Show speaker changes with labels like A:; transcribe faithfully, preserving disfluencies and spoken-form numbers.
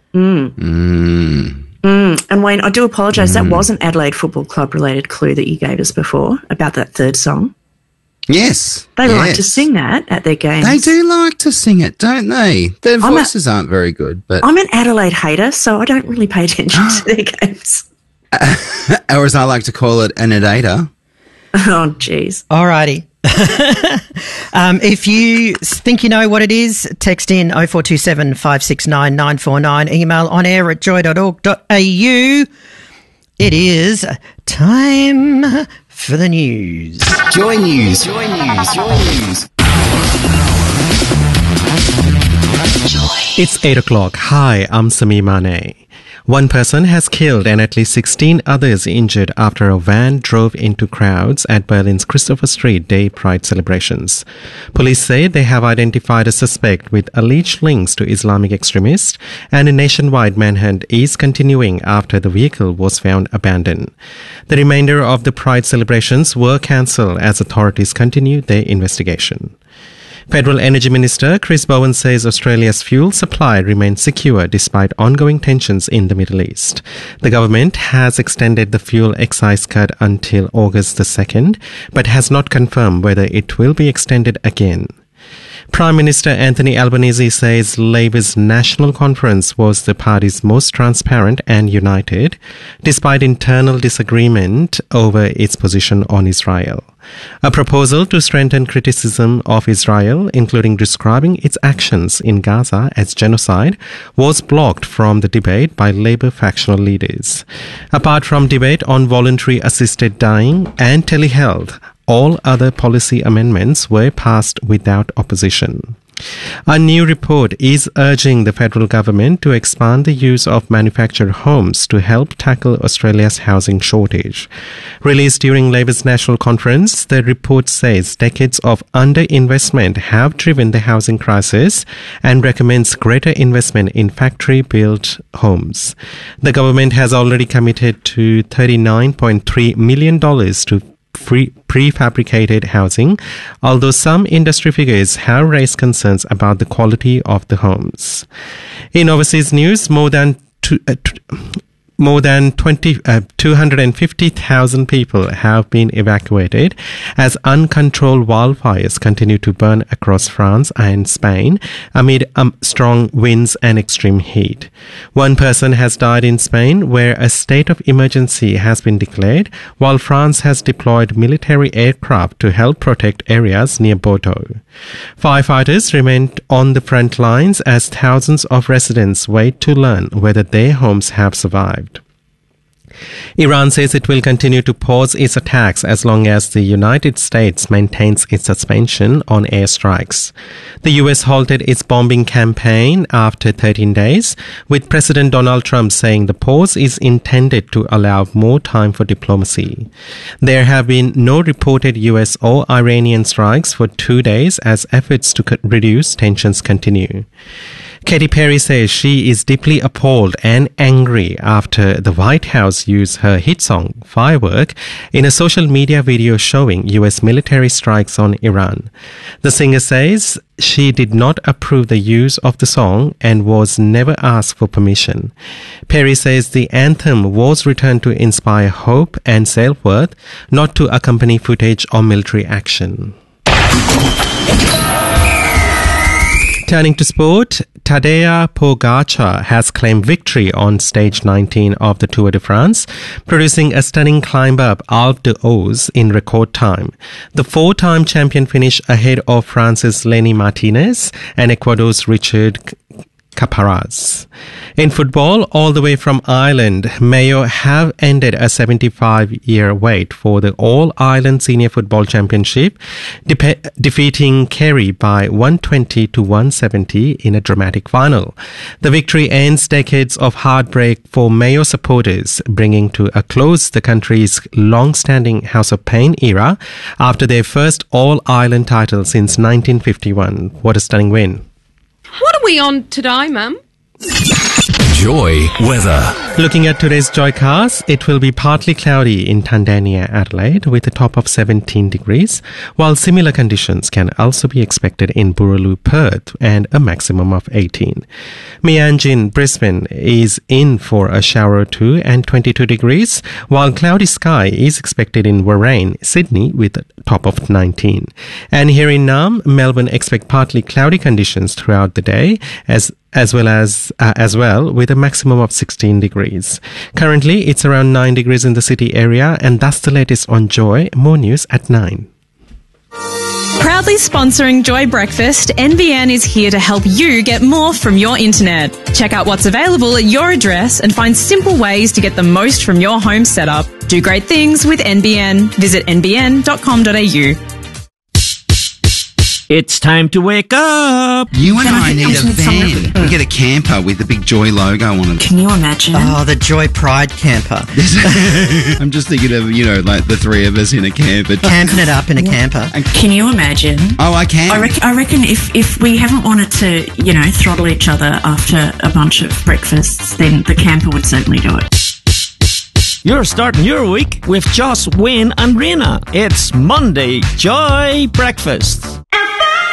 A: Mm.
B: Mm.
A: Mm. And Wayne, I do apologise. Mm. That was an Adelaide Football Club related clue that you gave us before about that third song.
B: Yes.
A: They
B: yes.
A: like to sing that at their games.
B: They do like to sing it, don't they? Their I'm voices a, aren't very good. But
A: I'm an Adelaide hater, so I don't really pay attention to their games.
B: Uh, or as I like to call it, an Adater.
A: Oh, jeez.
C: All righty. um, if you think you know what it is, text in oh four two seven, five six nine, nine four nine, email on air at joy dot org dot a u. It is time for the news.
D: Joy News. Joy News. Joy News.
E: It's eight o'clock. Hi, I'm Sami Mane. One person has killed and at least sixteen others injured after a van drove into crowds at Berlin's Christopher Street Day Pride celebrations. Police say they have identified a suspect with alleged links to Islamic extremists, and a nationwide manhunt is continuing after the vehicle was found abandoned. The remainder of the Pride celebrations were cancelled as authorities continue their investigation. Federal Energy Minister Chris Bowen says Australia's fuel supply remains secure despite ongoing tensions in the Middle East. The government has extended the fuel excise cut until August the second, but has not confirmed whether it will be extended again. Prime Minister Anthony Albanese says Labour's National Conference was the party's most transparent and united, despite internal disagreement over its position on Israel. A proposal to strengthen criticism of Israel, including describing its actions in Gaza as genocide, was blocked from the debate by Labour factional leaders. Apart from debate on voluntary assisted dying and telehealth, all other policy amendments were passed without opposition. A new report is urging the federal government to expand the use of manufactured homes to help tackle Australia's housing shortage. Released during Labour's National Conference, the report says decades of underinvestment have driven the housing crisis and recommends greater investment in factory-built homes. The government has already committed to thirty-nine point three million dollars to Free, prefabricated housing, although some industry figures have raised concerns about the quality of the homes. In overseas news, more than two, uh, t- More than twenty, uh, two hundred fifty thousand people have been evacuated as uncontrolled wildfires continue to burn across France and Spain amid um, strong winds and extreme heat. One person has died in Spain, where a state of emergency has been declared, while France has deployed military aircraft to help protect areas near Bordeaux. Firefighters remain on the front lines as thousands of residents wait to learn whether their homes have survived. Iran says it will continue to pause its attacks as long as the United States maintains its suspension on airstrikes. The U S halted its bombing campaign after thirteen days, with President Donald Trump saying the pause is intended to allow more time for diplomacy. There have been no reported U S or Iranian strikes for two days as efforts to reduce tensions continue. Katy Perry says she is deeply appalled and angry after the White House used her hit song, Firework, in a social media video showing U S military strikes on Iran. The singer says she did not approve the use of the song and was never asked for permission. Perry says the anthem was written to inspire hope and self-worth, not to accompany footage of military action. Turning to sport, Tadej Pogačar has claimed victory on stage nineteen of the Tour de France, producing a stunning climb up Alpe d'Huez in record time. The four-time champion finished ahead of France's Lenny Martinez and Ecuador's Richard Caparaz. In football, all the way from Ireland, Mayo have ended a seventy-five-year wait for the All-Ireland Senior Football Championship, de- defeating Kerry by one twenty to one seventy in a dramatic final. The victory ends decades of heartbreak for Mayo supporters, bringing to a close the country's long-standing House of Pain era after their first All-Ireland title since nineteen fifty-one. What a stunning win.
F: What are we on today, Mum?
D: Joy weather.
E: Looking at today's Joycast, it will be partly cloudy in Tandania, Adelaide, with a top of seventeen degrees, while similar conditions can also be expected in Burraloo, Perth, and a maximum of eighteen. Mianjin, Brisbane, is in for a shower or two and twenty-two degrees, while cloudy sky is expected in Warrane, Sydney, with a top of nineteen. And here in Naarm, Melbourne, expect partly cloudy conditions throughout the day, as as well as uh, as well with a maximum of sixteen degrees. Currently, it's around nine degrees in the city area, and that's the latest on Joy. More news at nine.
F: Proudly sponsoring Joy Breakfast, N B N is here to help you get more from your internet. Check out what's available at your address and find simple ways to get the most from your home setup. Do great things with N B N. Visit n b n dot com dot a u.
G: It's time to wake up.
B: You and I need a van. We get a camper with the big Joy logo on it.
A: Can you imagine?
C: Oh, the Joy Pride camper.
B: I'm just thinking of, you know, like the three of us in a camper.
C: Camping it up in a camper.
A: Can you imagine?
B: Oh, I can.
A: I, rec- I reckon if, if we haven't wanted to, you know, throttle each other after a bunch of breakfasts, then the camper would certainly do it.
G: You're starting your week with Joss, Wayne and Rena. It's Monday Joy Breakfast.